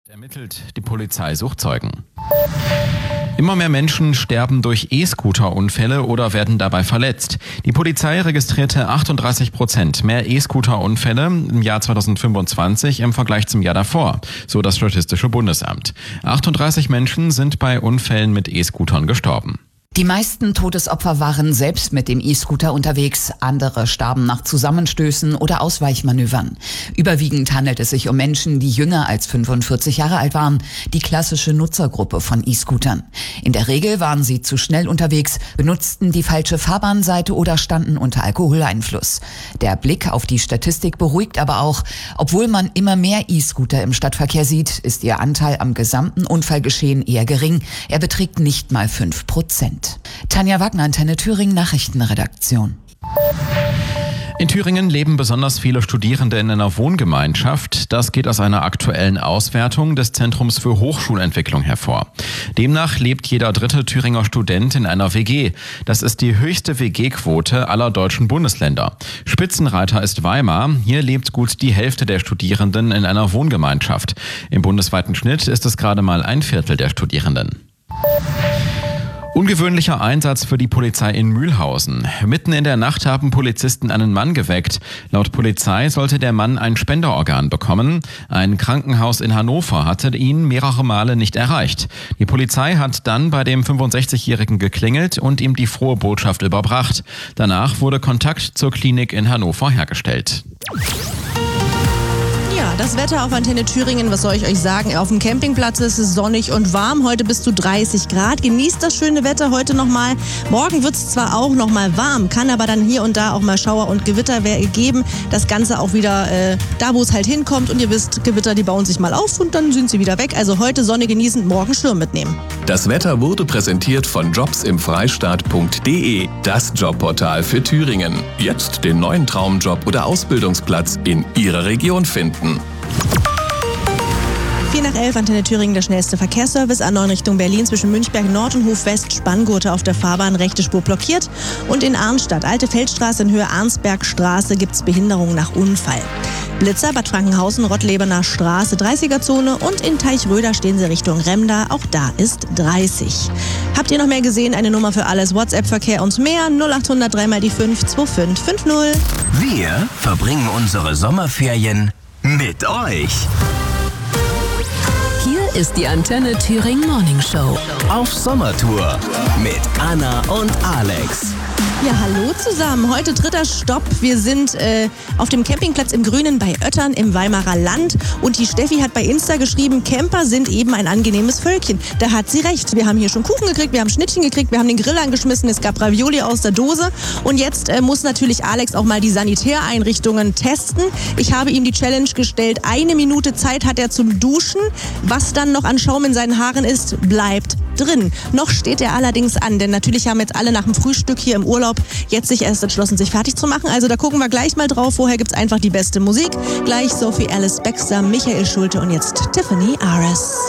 Ermittelt, die Polizei sucht Zeugen. Immer mehr Menschen sterben durch E-Scooter-Unfälle oder werden dabei verletzt. Die Polizei registrierte 38% mehr E-Scooter-Unfälle im Jahr 2025 im Vergleich zum Jahr davor, so das Statistische Bundesamt. 38 Menschen sind bei Unfällen mit E-Scootern gestorben. Die meisten Todesopfer waren selbst mit dem E-Scooter unterwegs, andere starben nach Zusammenstößen oder Ausweichmanövern. Überwiegend handelt es sich um Menschen, die jünger als 45 Jahre alt waren, die klassische Nutzergruppe von E-Scootern. In der Regel waren sie zu schnell unterwegs, benutzten die falsche Fahrbahnseite oder standen unter Alkoholeinfluss. Der Blick auf die Statistik beruhigt aber auch. Obwohl man immer mehr E-Scooter im Stadtverkehr sieht, ist ihr Anteil am gesamten Unfallgeschehen eher gering. Er beträgt nicht mal 5%. Tanja Wagner, Antenne Thüringen, Nachrichtenredaktion. In Thüringen leben besonders viele Studierende in einer Wohngemeinschaft. Das geht aus einer aktuellen Auswertung des Zentrums für Hochschulentwicklung hervor. Demnach lebt jeder dritte Thüringer Student in einer WG. Das ist die höchste WG-Quote aller deutschen Bundesländer. Spitzenreiter ist Weimar. Hier lebt gut die Hälfte der Studierenden in einer Wohngemeinschaft. Im bundesweiten Schnitt ist es gerade mal 1/4 der Studierenden. Ungewöhnlicher Einsatz für die Polizei in Mühlhausen. Mitten in der Nacht haben Polizisten einen Mann geweckt. Laut Polizei sollte der Mann ein Spenderorgan bekommen. Ein Krankenhaus in Hannover hatte ihn mehrere Male nicht erreicht. Die Polizei hat dann bei dem 65-Jährigen geklingelt und ihm die frohe Botschaft überbracht. Danach wurde Kontakt zur Klinik in Hannover hergestellt. Ja, das Wetter auf Antenne Thüringen, was soll ich euch sagen? Auf dem Campingplatz ist es sonnig und warm, heute bis zu 30 Grad. Genießt das schöne Wetter heute nochmal. Morgen wird es zwar auch nochmal warm, kann aber dann hier und da auch mal Schauer und Gewitter geben. Das Ganze auch wieder da, wo es halt hinkommt. Und ihr wisst, Gewitter, die bauen sich mal auf und dann sind sie wieder weg. Also heute Sonne genießen, morgen Schirm mitnehmen. Das Wetter wurde präsentiert von jobsimfreistaat.de, das Jobportal für Thüringen. Jetzt den neuen Traumjob oder Ausbildungsplatz in Ihrer Region finden. 10:04 Antenne Thüringen, der schnellste Verkehrsservice. A9 Richtung Berlin zwischen Münchberg Nord und Hof West, Spanngurte auf der Fahrbahn, rechte Spur blockiert. Und in Arnstadt, Alte Feldstraße in Höhe Arnsbergstraße, gibt es Behinderung nach Unfall. Blitzer, Bad Frankenhausen, Rottlebener Straße, 30er-Zone und in Teichröder stehen sie Richtung Remda, auch da ist 30. Habt ihr noch mehr gesehen? Eine Nummer für alles, WhatsApp-Verkehr und mehr, 0800 3 mal die 5 2550. Wir verbringen unsere Sommerferien mit euch. Hier ist die Antenne Thüringen Morning Show. Auf Sommertour mit Anna und Alex. Ja, hallo zusammen. Heute dritter Stopp. Wir sind auf dem Campingplatz im Grünen bei Oettern im Weimarer Land. Und die Steffi hat bei Insta geschrieben, Camper sind eben ein angenehmes Völkchen. Da hat sie recht. Wir haben hier schon Kuchen gekriegt, wir haben Schnittchen gekriegt, wir haben den Grill angeschmissen, es gab Ravioli aus der Dose. Und jetzt muss natürlich Alex auch mal die Sanitäreinrichtungen testen. Ich habe ihm die Challenge gestellt, 1 Minute Zeit hat er zum Duschen. Was dann noch an Schaum in seinen Haaren ist, bleibt drin. Noch steht er allerdings an, denn natürlich haben jetzt alle nach dem Frühstück hier im Urlaub jetzt sich erst entschlossen, sich fertig zu machen. Also da gucken wir gleich mal drauf. Vorher gibt's einfach die beste Musik. Gleich Sophie Alice Baxter, Michael Schulte und jetzt Tiffany Ares.